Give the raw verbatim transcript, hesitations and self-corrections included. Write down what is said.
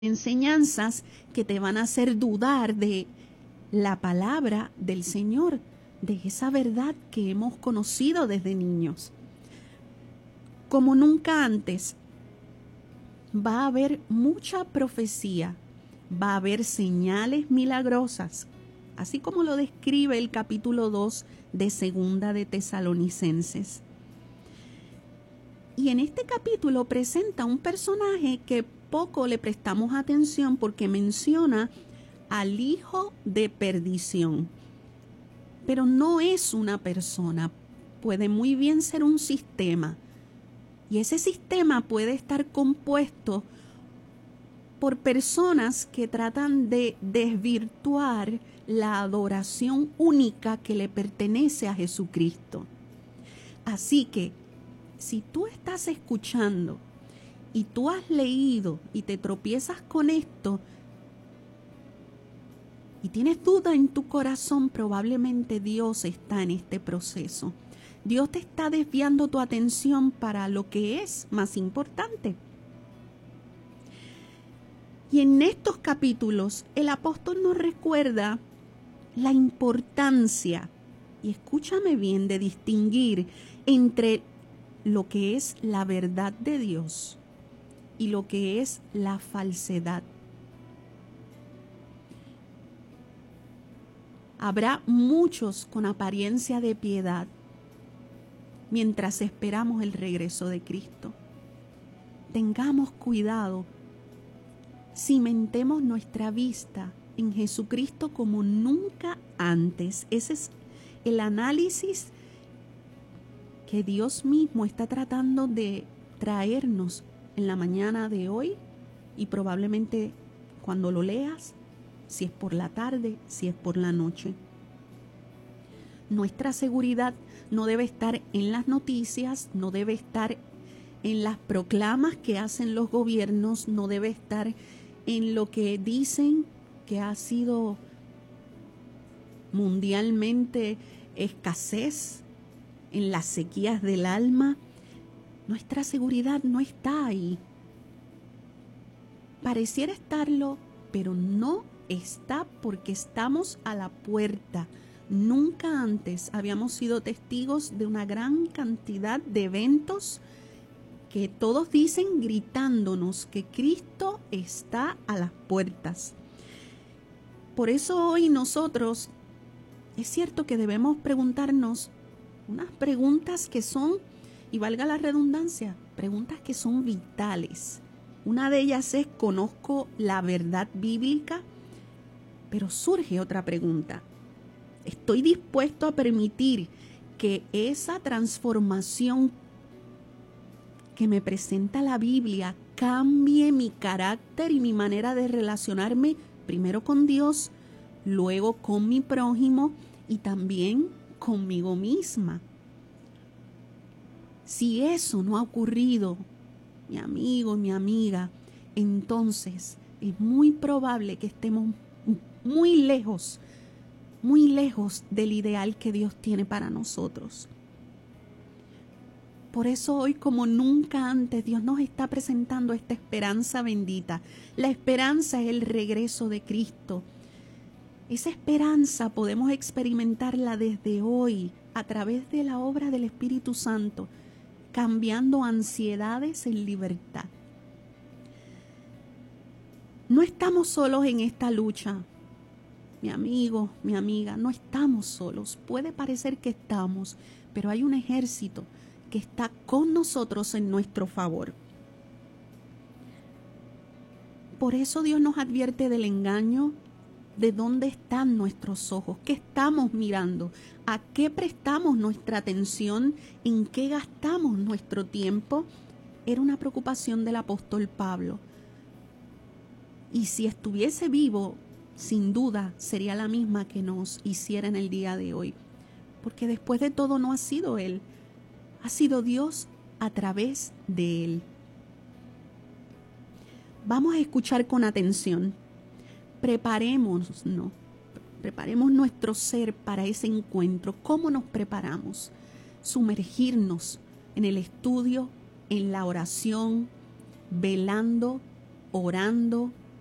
enseñanzas que te van a hacer dudar de la palabra del Señor, de esa verdad que hemos conocido desde niños. Como nunca antes, va a haber mucha profecía, va a haber señales milagrosas, así como lo describe el capítulo dos de Segunda de Tesalonicenses. Y en este capítulo presenta un personaje que poco le prestamos atención porque menciona al hijo de perdición. Pero no es una persona, puede muy bien ser un sistema. Y ese sistema puede estar compuesto por personas que tratan de desvirtuar la adoración única que le pertenece a Jesucristo. Así que, si tú estás escuchando y tú has leído y te tropiezas con esto y tienes duda en tu corazón, probablemente Dios está en este proceso. Dios te está desviando tu atención para lo que es más importante. Y en estos capítulos el apóstol nos recuerda la importancia, y escúchame bien, de distinguir entre lo que es la verdad de Dios y lo que es la falsedad. Habrá muchos con apariencia de piedad mientras esperamos el regreso de Cristo. Tengamos cuidado, cimentemos nuestra vista en Jesucristo como nunca antes. Ese es el análisis que Dios mismo está tratando de traernos en la mañana de hoy, y probablemente cuando lo leas, si es por la tarde, si es por la noche. Nuestra seguridad no debe estar en las noticias, no debe estar en las proclamas que hacen los gobiernos, no debe estar en lo que dicen que ha sido mundialmente escasez, en las sequías del alma. Nuestra seguridad no está ahí. Pareciera estarlo, pero no está, porque estamos a la puerta. Nunca antes habíamos sido testigos de una gran cantidad de eventos que todos dicen gritándonos que Cristo está a las puertas. Por eso hoy nosotros, es cierto que debemos preguntarnos unas preguntas que son, y valga la redundancia, preguntas que son vitales. Una de ellas es: ¿conozco la verdad bíblica? Pero surge otra pregunta: ¿estoy dispuesto a permitir que esa transformación que me presenta la Biblia cambie mi carácter y mi manera de relacionarme, primero con Dios, luego con mi prójimo y también conmigo misma? Si eso no ha ocurrido, mi amigo, mi amiga, entonces es muy probable que estemos muy lejos, muy lejos del ideal que Dios tiene para nosotros. Por eso hoy, como nunca antes, Dios nos está presentando esta esperanza bendita. La esperanza es el regreso de Cristo. Esa esperanza podemos experimentarla desde hoy a través de la obra del Espíritu Santo, cambiando ansiedades en libertad. No estamos solos en esta lucha, mi amigo, mi amiga, no estamos solos. Puede parecer que estamos, pero hay un ejército que está con nosotros en nuestro favor. Por eso Dios nos advierte del engaño, de dónde están nuestros ojos, qué estamos mirando, a qué prestamos nuestra atención, en qué gastamos nuestro tiempo. Era una preocupación del apóstol Pablo. Y si estuviese vivo, sin duda sería la misma que nos hiciera en el día de hoy. Porque después de todo no ha sido él, ha sido Dios a través de él. Vamos a escuchar con atención. Preparémonos, no, preparemos nuestro ser para ese encuentro. ¿Cómo nos preparamos? Sumergirnos en el estudio, en la oración, velando, orando,